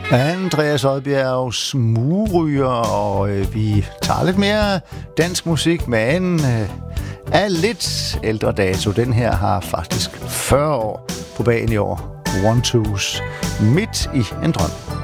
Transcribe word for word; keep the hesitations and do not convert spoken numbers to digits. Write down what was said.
Andreas Odbjerg, smugryger, og øh, vi tager lidt mere dansk musik, men øh, er lidt ældre dato. Den her har faktisk fyrre år på bagen i år. One Twos, Midt i en drøm.